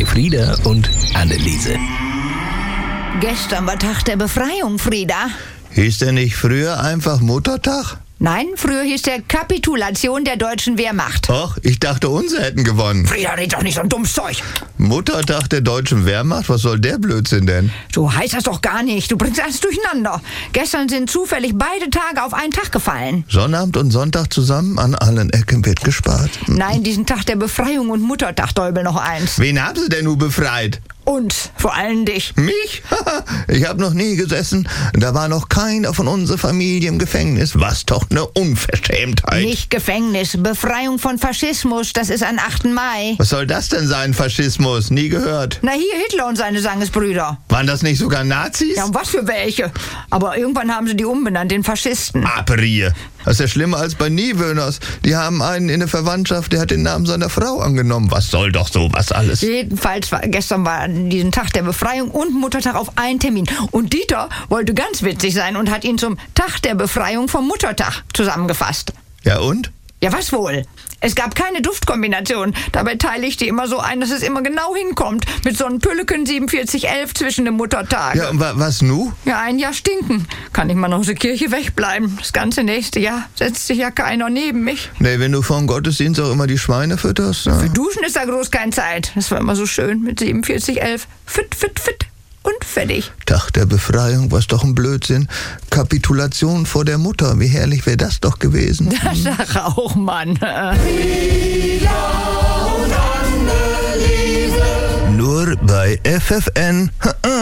Frieda und Anneliese. Gestern war Tag der Befreiung, Frieda. Hieß der nicht früher einfach Muttertag? Nein, früher hieß der Kapitulation der deutschen Wehrmacht. Och, ich dachte, unsere hätten gewonnen. Frieda, red doch nicht so ein dummes Zeug. Muttertag der deutschen Wehrmacht? Was soll der Blödsinn denn? So heißt das doch gar nicht. Du bringst alles durcheinander. Gestern sind zufällig beide Tage auf einen Tag gefallen. Sonnabend und Sonntag zusammen, an allen Ecken wird gespart. Nein, diesen Tag der Befreiung und Muttertag, Däubel noch eins. Wen haben sie denn nun befreit? Uns, vor allem dich. Mich? Ich habe noch nie gesessen. Da war noch keiner von unserer Familie im Gefängnis. Was doch eine Unverschämtheit. Nicht Gefängnis, Befreiung von Faschismus, das ist am 8. Mai. Was soll das denn sein, Faschismus? Nie gehört. Na hier, Hitler und seine Sangesbrüder. Waren das nicht sogar Nazis? Ja, und was für welche? Aber irgendwann haben sie die umbenannt, den Faschisten. Aperie. Das ist ja schlimmer als bei Niewöhners. Die haben einen in der Verwandtschaft, der hat den Namen seiner Frau angenommen. Was soll doch sowas alles? Jedenfalls, gestern war diesen Tag der Befreiung und Muttertag auf einen Termin. Und Dieter wollte ganz witzig sein und hat ihn zum Tag der Befreiung vom Muttertag zusammengefasst. Ja und? Ja, was wohl? Es gab keine Duftkombination. Dabei teile ich die immer so ein, dass es immer genau hinkommt. Mit so einem Pülleken 4711 zwischen dem Muttertag. Ja, und was nu? Ja, ein Jahr stinken. Kann ich mal aus der Kirche wegbleiben. Das ganze nächste Jahr setzt sich ja keiner neben mich. Nee, wenn du vor dem Gottesdienst auch immer die Schweine fütterst. Ja. Für Duschen ist da groß keine Zeit. Das war immer so schön mit 4711. Fit, fit, fit. Und fertig. Tag der Befreiung, was doch ein Blödsinn. Kapitulation vor der Mutter, wie herrlich wäre das doch gewesen. Das sag auch, Mann. Nur bei FFN.